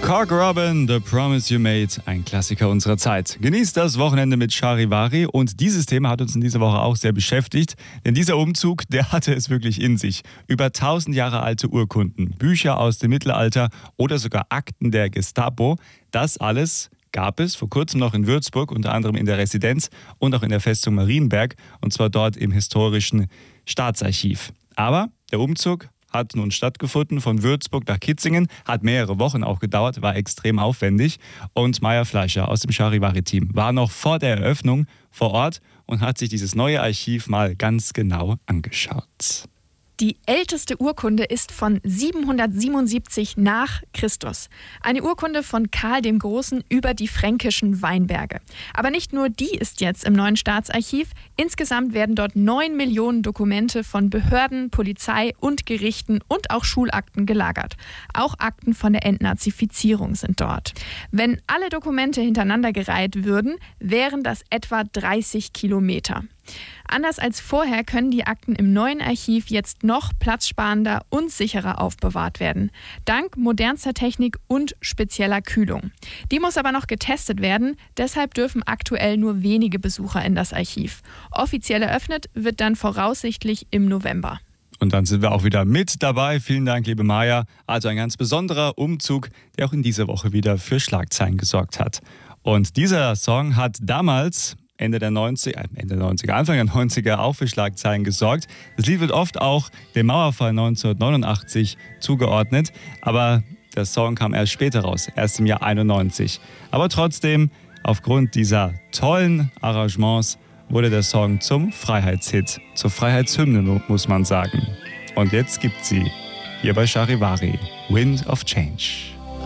Cock Robin, The Promise You Made, ein Klassiker unserer Zeit. Genießt das Wochenende mit Charivari und dieses Thema hat uns in dieser Woche auch sehr beschäftigt, denn dieser Umzug, der hatte es wirklich in sich. Über 1000 Jahre alte Urkunden, Bücher aus dem Mittelalter oder sogar Akten der Gestapo, das alles gab es vor kurzem noch in Würzburg, unter anderem in der Residenz und auch in der Festung Marienberg, und zwar dort im historischen Staatsarchiv. Aber der Umzug hat nun stattgefunden von Würzburg nach Kitzingen, hat mehrere Wochen auch gedauert, war extrem aufwendig. Und Maya Fleischer aus dem Charivari-Team war noch vor der Eröffnung vor Ort und hat sich dieses neue Archiv mal ganz genau angeschaut. Die älteste Urkunde ist von 777 nach Christus. Eine Urkunde von Karl dem Großen über die fränkischen Weinberge. Aber nicht nur die ist jetzt im neuen Staatsarchiv. Insgesamt werden dort 9 Millionen Dokumente von Behörden, Polizei und Gerichten und auch Schulakten gelagert. Auch Akten von der Entnazifizierung sind dort. Wenn alle Dokumente hintereinander gereiht würden, wären das etwa 30 Kilometer. Anders als vorher können die Akten im neuen Archiv jetzt noch platzsparender und sicherer aufbewahrt werden. Dank modernster Technik und spezieller Kühlung. Die muss aber noch getestet werden, deshalb dürfen aktuell nur wenige Besucher in das Archiv. Offiziell eröffnet wird dann voraussichtlich im November. Und dann sind wir auch wieder mit dabei. Vielen Dank, liebe Maya. Also ein ganz besonderer Umzug, der auch in dieser Woche wieder für Schlagzeilen gesorgt hat. Und dieser Song hat damals Anfang der 90er auch für Schlagzeilen gesorgt. Das Lied wird oft auch dem Mauerfall 1989 zugeordnet, aber der Song kam erst später raus, erst im Jahr 91. Aber trotzdem, aufgrund dieser tollen Arrangements wurde der Song zum Freiheitshit, zur Freiheitshymne, muss man sagen. Und jetzt gibt sie hier bei Charivari, Wind of Change.